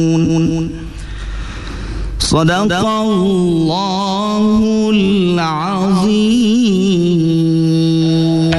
Sadaqallahul azim.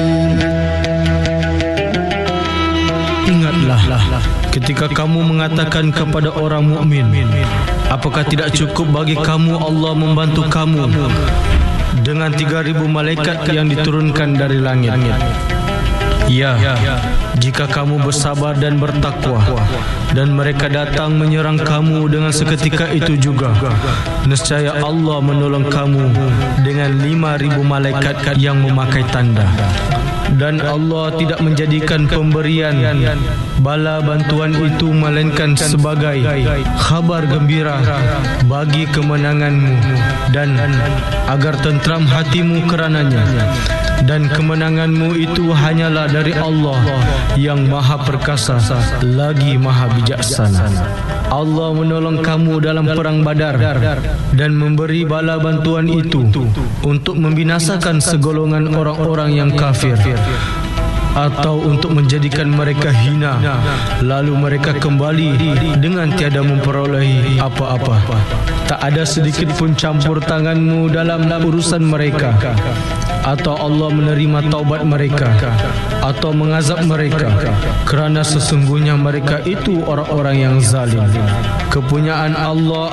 Ingatlah ketika kamu mengatakan kepada orang mukmin, apakah tidak cukup bagi kamu Allah membantu kamu dengan 3.000 malaikat yang diturunkan dari langit? Ya, jika kamu bersabar dan bertakwa dan mereka datang menyerang kamu dengan seketika itu juga, nescaya Allah menolong kamu dengan 5.000 malaikat yang memakai tanda. Dan Allah tidak menjadikan pemberian bala bantuan itu melainkan sebagai khabar gembira bagi kemenanganmu, dan agar tentram hatimu kerananya. Dan kemenanganmu itu hanyalah dari Allah yang Maha Perkasa lagi Maha Bijaksana. Allah menolong kamu dalam perang Badar dan memberi bala bantuan itu untuk membinasakan segolongan orang-orang yang kafir, atau untuk menjadikan mereka hina, lalu mereka kembali dengan tiada memperolehi apa-apa. Tak ada sedikit pun campur tanganmu dalam urusan mereka, atau Allah menerima taubat mereka, atau mengazab mereka, kerana sesungguhnya mereka itu orang-orang yang zalim. Kepunyaan Allah